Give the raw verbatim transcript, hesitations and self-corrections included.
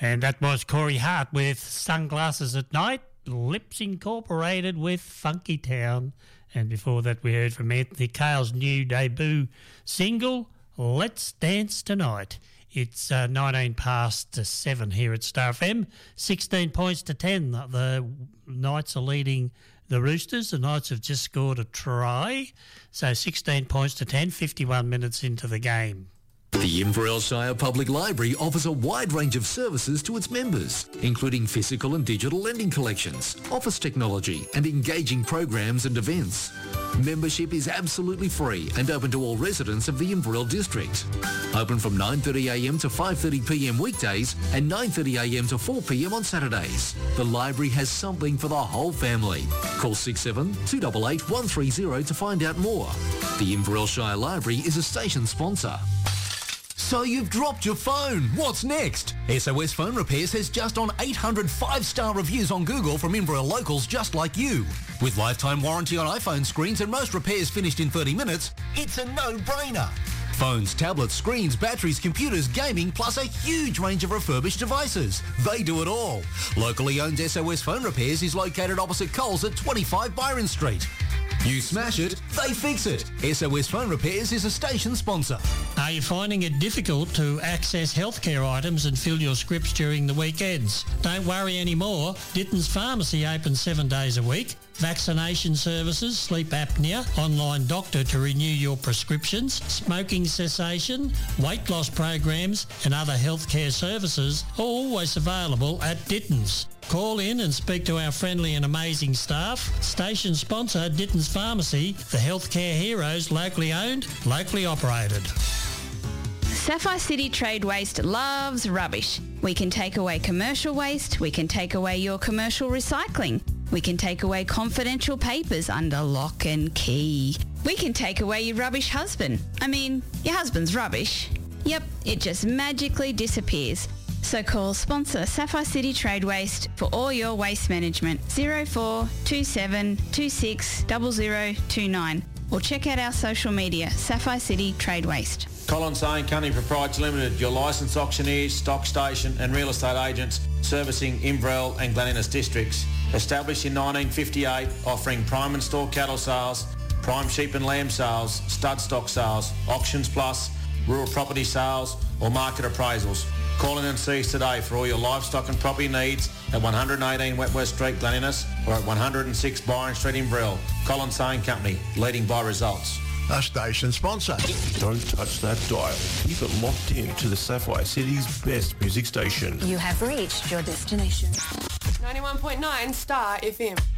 And that was Corey Hart with Sunglasses at Night, Lips Incorporated with Funky Town. And before that we heard from Anthony Cale's new debut single, Let's Dance Tonight. It's uh, nineteen past seven here at Star F M, sixteen points to ten. The Knights are leading the Roosters. The Knights have just scored a try. So sixteen points to ten, fifty-one minutes into the game. The Inverell Shire Public Library offers a wide range of services to its members, including physical and digital lending collections, office technology, and engaging programs and events. Membership is absolutely free and open to all residents of the Inverell district. Open from nine thirty a m to five thirty p m weekdays and nine thirty a m to four p m on Saturdays. The library has something for the whole family. Call six seven two eight eight one three zero to find out more. The Inverell Shire Library is a station sponsor. So you've dropped your phone. What's next? S O S Phone Repairs has just on eight hundred five-star reviews on Google from Inverell locals just like you. With lifetime warranty on iPhone screens and most repairs finished in thirty minutes, it's a no-brainer. Phones, tablets, screens, batteries, computers, gaming, plus a huge range of refurbished devices. They do it all. Locally owned S O S Phone Repairs is located opposite Coles at twenty-five Byron Street. You smash it, they fix it. S O S Phone Repairs is a station sponsor. Are you finding it difficult to access healthcare items and fill your scripts during the weekends? Don't worry anymore. Ditton's Pharmacy open seven days a week. Vaccination services, sleep apnea, online doctor to renew your prescriptions, smoking cessation, weight loss programs and other healthcare services are always available at Ditton's. Call in and speak to our friendly and amazing staff. Station sponsor Ditton's Pharmacy, the healthcare heroes, locally owned, locally operated. Sapphire City Trade Waste loves rubbish. We can take away commercial waste. We can take away your commercial recycling. We can take away confidential papers under lock and key. We can take away your rubbish husband. I mean, your husband's rubbish. Yep, it just magically disappears. So call sponsor Sapphire City Trade Waste for all your waste management. zero four two seven two six zero zero two nine or check out our social media, Sapphire City Trade Waste. Collins Saying Company Proprietary Limited, your licensed auctioneers, stock station and real estate agents servicing Inverell and Glen Innes districts. Established in nineteen fifty-eight, offering prime and store cattle sales, prime sheep and lamb sales, stud stock sales, auctions plus, rural property sales or market appraisals. Call in and see us today for all your livestock and property needs at one eighteen Wentworth Street, Glen Innes, or at one oh six Byron Street, Inverell. Collins Saying Company, leading by results. A station sponsor. Don't touch that dial. Keep it locked in to the Sapphire City's best music station. You have reached your destination. ninety-one point nine Star F M.